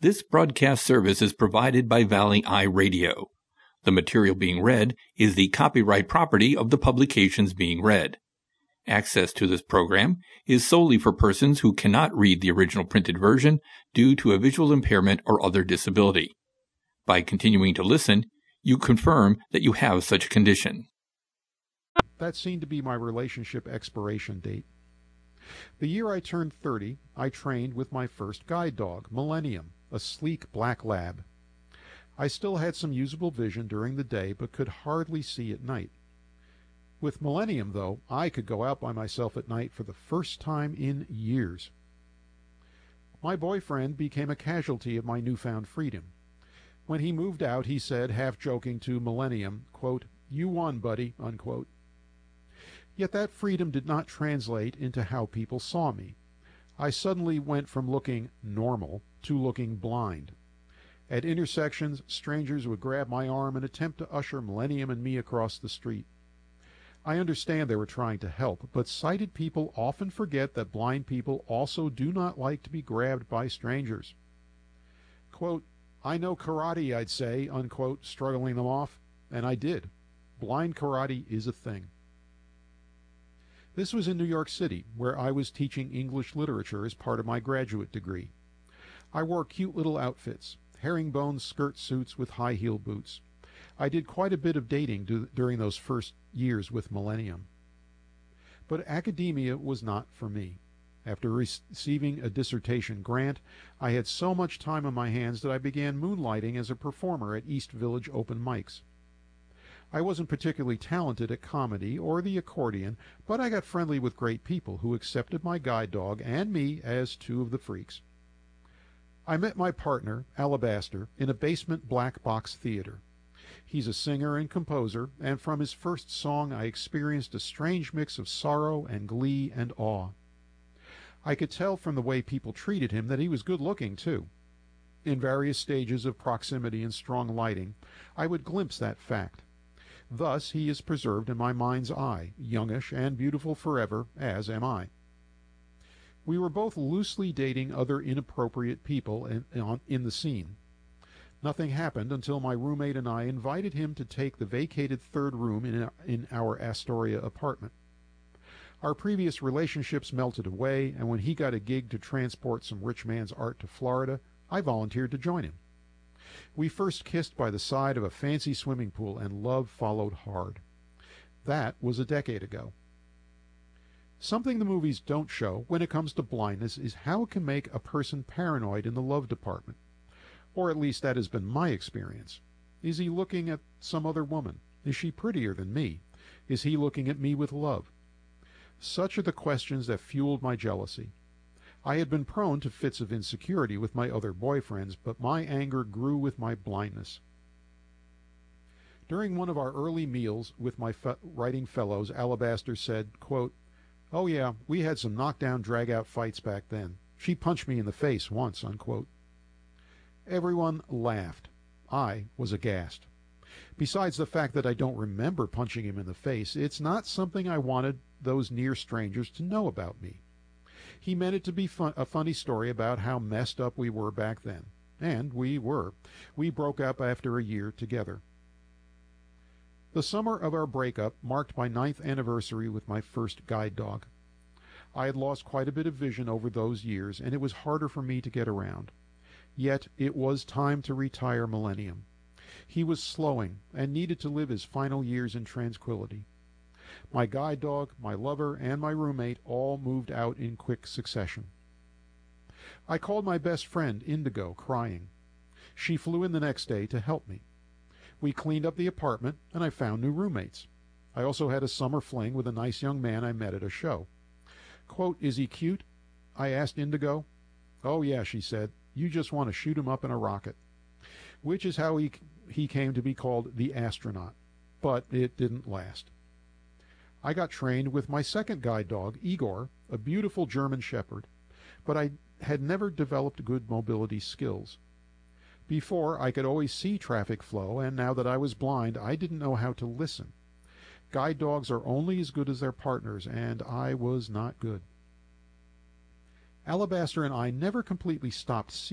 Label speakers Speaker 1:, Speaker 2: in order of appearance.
Speaker 1: This broadcast service is provided by Valley Eye Radio. The material being read is the copyright property of the publications being read. Access to this program is solely for persons who cannot read the original printed version due to a visual impairment or other disability. By continuing to listen, you confirm that you have such a condition.
Speaker 2: That seemed to be my relationship expiration date. The year I turned 30, I trained with my first guide dog, Millennium, a sleek black lab. I still had some usable vision during the day, but could hardly see at night. With Millennium, though, I could go out by myself at night for the first time in years. My boyfriend became a casualty of my newfound freedom. When he moved out, he said, half joking to Millennium, quote, "You won, buddy," unquote. Yet that freedom did not translate into how people saw me. I suddenly went from looking normal to looking blind. At intersections, strangers would grab my arm and attempt to usher Millennium and me across the street. I understand they were trying to help, but sighted people often forget that blind people also do not like to be grabbed by strangers. Quote, "I know karate," I'd say, unquote, struggling them off. And I did. Blind karate is a thing. This was in New York City, where I was teaching English literature as part of my graduate degree. I wore cute little outfits, herringbone skirt suits with high-heel boots. I did quite a bit of dating during those first years with Millennium. But academia was not for me. After receiving a dissertation grant, I had so much time on my hands that I began moonlighting as a performer at East Village open mics. I wasn't particularly talented at comedy or the accordion, but I got friendly with great people who accepted my guide dog and me as two of the freaks. I met my partner, Alabaster, in a basement black box theater. He's a singer and composer, and from his first song I experienced a strange mix of sorrow and glee and awe. I could tell from the way people treated him that he was good-looking, too. In various stages of proximity and strong lighting, I would glimpse that fact. Thus he is preserved in my mind's eye, youngish and beautiful forever, as am I. We were both loosely dating other inappropriate people in the scene. Nothing happened until my roommate and I invited him to take the vacated third room in our Astoria apartment. Our previous relationships melted away, and when he got a gig to transport some rich man's art to Florida, I volunteered to join him. We first kissed by the side of a fancy swimming pool, and love followed hard. That was a decade ago. Something the movies don't show when it comes to blindness is how it can make a person paranoid in the love department. Or at least that has been my experience. Is he looking at some other woman? Is she prettier than me? Is he looking at me with love? Such are the questions that fueled my jealousy. I had been prone to fits of insecurity with my other boyfriends, but my anger grew with my blindness. During one of our early meals with my writing fellows, Alabaster said, quote, "Oh yeah, we had some knockdown, drag-out fights back then. She punched me in the face once," unquote. Everyone laughed. I was aghast. Besides the fact that I don't remember punching him in the face, it's not something I wanted those near strangers to know about me. He meant it to be a funny story about how messed up we were back then. And we were. We broke up after a year together. The summer of our breakup marked my 9th anniversary with my first guide dog. I had lost quite a bit of vision over those years, and it was harder for me to get around. Yet it was time to retire Millennium. He was slowing and needed to live his final years in tranquility. My guide dog, my lover, and my roommate all moved out in quick succession. I called my best friend, Indigo, crying. She flew in the next day to help me. We cleaned up the apartment, and I found new roommates. I also had a summer fling with a nice young man I met at a show. Quote, "Is he cute?" I asked Indigo. "Oh yeah," she said. "You just want to shoot him up in a rocket." Which is how he came to be called the Astronaut. But it didn't last. I got trained with my second guide dog, Igor, a beautiful German shepherd, but I had never developed good mobility skills. Before, I could always see traffic flow, and now that I was blind, I didn't know how to listen. Guide dogs are only as good as their partners, and I was not good. Alabaster and I never completely stopped